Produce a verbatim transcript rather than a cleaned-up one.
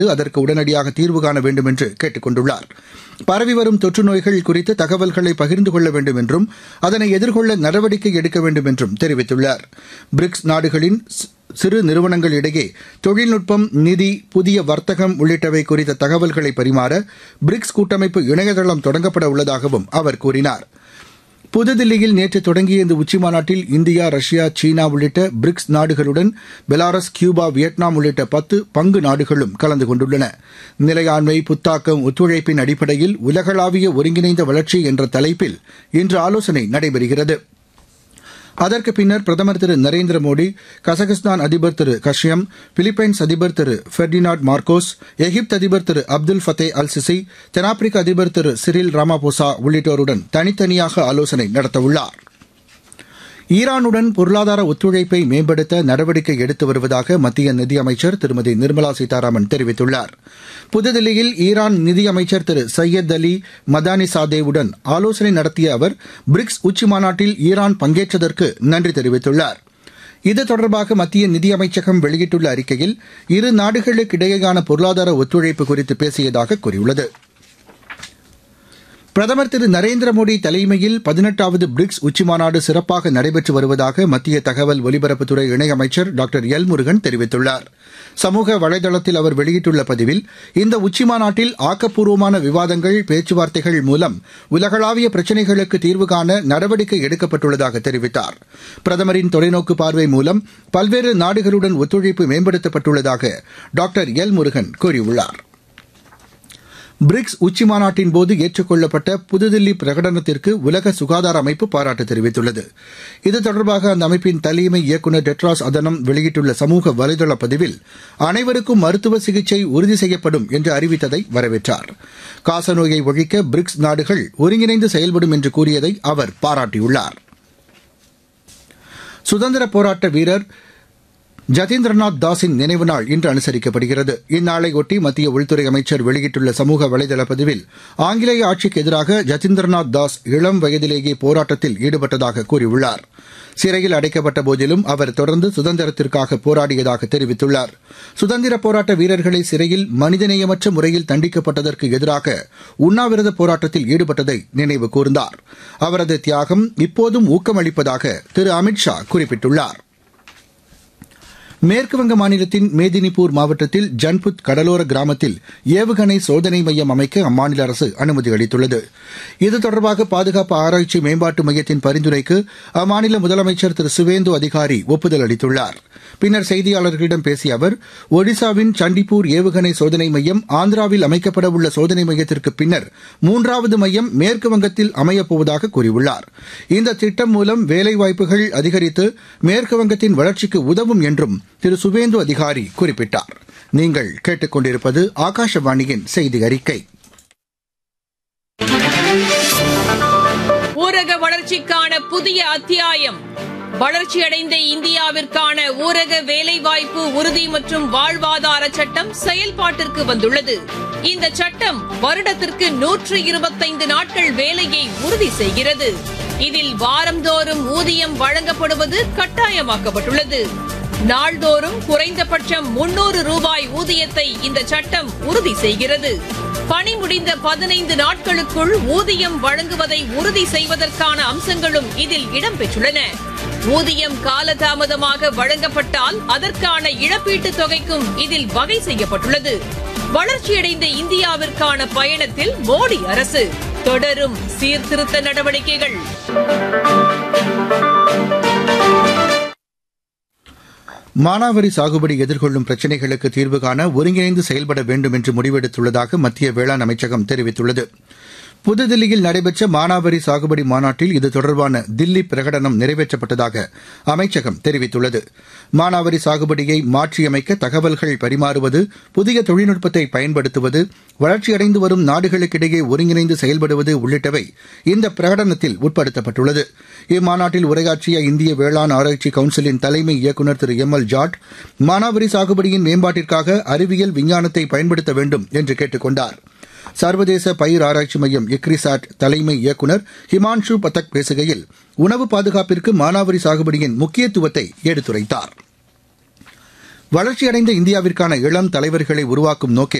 அதற்கு உடனடியாக தீர்வு காண வேண்டும் என்று கேட்டுக் கொண்டுள்ளார். பரவி வரும் தொற்று நோய்கள் குறித்து தகவல்களை பகிர்ந்து கொள்ள வேண்டும் என்றும் அதனை எதிர்கொள்ள நடவடிக்கை எடுக்க வேண்டும் என்றும் தெரிவித்துள்ளார். பிரிக்ஸ் நாடுகளின் சிறு நிறுவனங்களிடையே தொழில்நுட்பம், நிதி, புதிய வர்த்தகம் உள்ளிட்டவை குறித்த தகவல்களை பரிமாற பிரிக்ஸ் கூட்டமைப்பு இணையதளம் தொடங்கப்பட உள்ளதாகவும் அவர் கூறினார். புதுதில்லியில் நேற்று தொடங்கிய இந்த உச்சிமாநாட்டில் இந்தியா, ரஷ்யா, சீனா உள்ளிட்ட பிரிக்ஸ் நாடுகளுடன் பெலாரஸ், கியூபா, வியட்நாம் உள்ளிட்ட பத்து பங்கு நாடுகளும் கலந்து கொண்டுள்ளன. நிலையாண்மை, புத்தாக்கம், ஒத்துழைப்பின் அடிப்படையில் உலகளாவிய ஒருங்கிணைந்த வளர்ச்சி என்ற தலைப்பில் இன்று ஆலோசனை நடைபெறுகிறது. அதற்கு பின்னர் பிரதமர் திரு நரேந்திர மோடி, கசகஸ்தான் அதிபர் திரு கஷ்யம், பிலிப்பைன்ஸ் அதிபர் திரு பெர்டினாட் மார்கோஸ், எகிப்து அதிபர் திரு அப்துல் ஃபத்தே அல் சிசி, தென்னாப்பிரிக்க அதிபர் திரு சிரில் ராமாபோசா உள்ளிட்டோருடன் தனித்தனியாக ஆலோசனை நடத்தவுள்ளார். ஈரானுடன் பொருளாதார ஒத்துழைப்பை மேம்படுத்த நடவடிக்கை எடுத்து வருவதாக மத்திய நிதியமைச்சர் திருமதி நிர்மலா சீதாராமன் தெரிவித்துள்ளார். புதுதில்லியில் ஈரான் நிதியமைச்சர் திரு சையத் அலி மதானிசாதேவுடன் ஆலோசனை நடத்திய அவர் பிரிக்ஸ் உச்சிமாநாட்டில் ஈரான் பங்கேற்றதற்கு நன்றி தெரிவித்துள்ளார். இது தொடர்பாக மத்திய நிதியமைச்சகம் வெளியிட்டுள்ள அறிக்கையில் இரு நாடுகளுக்கிடையேயான பொருளாதார ஒத்துழைப்பு குறித்து பேசியதாக கூறியுள்ளது. பிரதமர் திரு நரேந்திர மோடி தலைமையில் பதினெட்டாவது பிரிக்ஸ் உச்சிமாநாடு சிறப்பாக நடைபெற்று வருவதாக மத்திய தகவல் ஒலிபரப்புத்துறை இணையமைச்சர் டாக்டர் எல் முருகன் தெரிவித்துள்ளார். சமூக வலைதளத்தில் அவர் வெளியிட்டுள்ள பதிவில், இந்த உச்சிமாநாட்டில் ஆக்கப்பூர்வமான விவாதங்கள், பேச்சுவார்த்தைகள் மூலம் உலகளாவிய பிரச்சினைகளுக்கு தீர்வு காண நடவடிக்கை எடுக்கப்பட்டுள்ளதாக தெரிவித்தார். பிரதமரின் தொலைநோக்கு பார்வை மூலம் பல்வேறு நாடுகளுடன் ஒத்துழைப்பு மேம்படுத்தப்பட்டுள்ளதாக டாக்டர் எல் முருகன் கூறியுள்ளார். பிரிக்ஸ் உச்சிமாநாட்டின் போது ஏற்றுக்கொள்ளப்பட்ட புதுதில்லி பிரகடனத்திற்கு உலக சுகாதார அமைப்பு பாராட்டு தெரிவித்துள்ளது. இது தொடர்பாக அந்த அமைப்பின் தலைமை இயக்குநர் டெட்ராஸ் அதனம் வெளியிட்டுள்ள சமூக வலைதள பதிவில், அனைவருக்கும் மருத்துவ சிகிச்சை உறுதி செய்யப்படும் என்று அறிவித்ததை வரவேற்றார். காசநோயை ஒழிக்க பிரிக்ஸ் நாடுகள் ஒருங்கிணைந்து செயல்படும் என்று கூறியதை அவர் பாராட்டியுள்ளார். சுதந்திர போராட்ட வீரர் ஜதீந்திரநாத் தாஸின் நினைவு நாள் இன்று அனுசரிக்கப்படுகிறது. இந்நாளையொட்டி மத்திய உள்துறை அமைச்சர் வெளியிட்டுள்ள சமூக வலைதள பதிவில், ஆங்கிலேய ஆட்சிக்கு எதிராக ஜதீந்திரநாத் தாஸ் இளம் வயதிலேயே போராட்டத்தில் ஈடுபட்டதாக கூறியுள்ளார். சிறையில் அடைக்கப்பட்ட போதிலும் அவர் தொடர்ந்து சுதந்திரத்திற்காக போராடியதாக தெரிவித்துள்ளார். சுதந்திர போராட்ட வீரர்களை சிறையில் மனிதநேயமற்ற முறையில் தண்டிக்கப்பட்டதற்கு எதிராக உண்ணாவிரத போராட்டத்தில் ஈடுபட்டதை நினைவு கூர்ந்தார். அவரது தியாகம் இப்போதும் ஊக்கமளிப்பதாக திரு அமித்ஷா குறிப்பிட்டுள்ளார். மேற்குவங்க மாநிலத்தின் மேதினிபூர் மாவட்டத்தில் ஜன்புத் கடலோர கிராமத்தில் ஏவுகணை சோதனை மையம் அமைக்க அம்மாநில அரசு அனுமதி அளித்துள்ளது. இது தொடர்பாக பாதுகாப்பு ஆராய்ச்சி மேம்பாட்டு மையத்தின் பரிந்துரைக்கு அம்மாநில முதலமைச்சர் திரு சுவேந்து அதிகாரி ஒப்புதல் அளித்துள்ளார். பின்னர் செய்தியாளர்களிடம் பேசிய அவர், ஒடிசாவின் சண்டிப்பூர் ஏவுகணை சோதனை மையம் ஆந்திராவில் அமைக்கப்பட உள்ள சோதனை மையத்திற்கு பின்னர் மூன்றாவது மையம் மேற்குவங்கத்தில் அமையப்போவதாக கூறியுள்ளார். இந்த திட்டம் மூலம் வேலைவாய்ப்புகள் அதிகரித்து மேற்குவங்கத்தின் வளர்ச்சிக்கு உதவும் என்றும் திரு சுவேந்து அதிகாரி குறிப்பிட்டார். நீங்கள் கேட்டுக் கொண்டிருப்பது ஆகாஷவாணியின் செய்தி அறிக்கை. ஊரக வளர்ச்சிக்கான புதிய அத்தியாயம். வளர்ச்சியடைந்த இந்தியாவிற்கான ஊரக வேலைவாய்ப்பு உறுதி மற்றும் வாழ்வாதார சட்டம் செயல்பாட்டிற்கு வந்துள்ளது. இந்த சட்டம் வருடத்திற்கு நூற்று இருபத்தைந்து நாட்கள் வேலையை உறுதி செய்கிறது. இதில் வாரந்தோறும் ஊதியம் வழங்கப்படுவது கட்டாயமாக்கப்பட்டுள்ளது. நாள்தோறும் குறைந்தபட்சம் முன்னூறு ரூபாய் ஊதியத்தை இந்த சட்டம் உறுதி செய்கிறது. பணி முடிந்த பதினைந்து நாட்களுக்குள் ஊதியம் வழங்குவதை உறுதி செய்வதற்கான அம்சங்களும் இதில் இடம்பெற்றுள்ளன. ஊதியம் காலதாமதமாக வழங்கப்பட்டால் அதற்கான இழப்பீட்டுத் தொகைக்கும் இதில் வகை செய்யப்பட்டுள்ளது. வளர்ச்சியடைந்த இந்தியாவிற்கான பயணத்தில் மோடி அரசு தொடரும் சீர்திருத்த நடவடிக்கைகள். மானாவாரி சாகுபடி எதிர்கொள்ளும் பிரச்சினைகளுக்கு தீர்வு காண ஒருங்கிணைந்து செயல்பட வேண்டும் என்று முடிவெடுத்துள்ளதாக மத்திய வேளாண் அமைச்சகம் தெரிவித்துள்ளது. புதுதில்லியில் நடைபெற்ற மானாவாரி சாகுபடி மாநாட்டில் இது தொடர்பான தில்லி பிரகடனம் நிறைவேற்றப்பட்டதாக அமைச்சகம் தெரிவித்துள்ளது. மானாவாரி சாகுபடியை மாற்றியமைக்க தகவல்கள் பரிமாறுவது, புதிய தொழில்நுட்பத்தை பயன்படுத்துவது, வளர்ச்சியடைந்து வரும் நாடுகளுக்கிடையே ஒருங்கிணைந்து செயல்படுவது உள்ளிட்டவை இந்த பிரகடனத்தில் உட்படுத்தப்பட்டுள்ளது. இம்மாநாட்டில் உரையாற்றிய இந்திய வேளாண் ஆராய்ச்சி கவுன்சிலின் தலைமை இயக்குநர் திரு எம் எல் ஜாட், மானாவாரி சாகுபடியின் மேம்பாட்டிற்காக அறிவியல் விஞ்ஞானத்தை பயன்படுத்த வேண்டும் என்று கேட்டுக் கொண்டார். சர்வதேச பயிர் ஆராய்ச்சி மையம் இக்ரிசாட் தலைமை இயக்குநர் ஹிமான்ஷு பதக் பேசுகையில், உணவு பாதுகாப்பிற்கு மானாவாரி சாகுபடியின் முக்கியத்துவத்தை எடுத்துரைத்தார். வளர்ச்சியடைந்த இந்தியாவிற்கான இளம் தலைவர்களை உருவாக்கும் நோக்கில்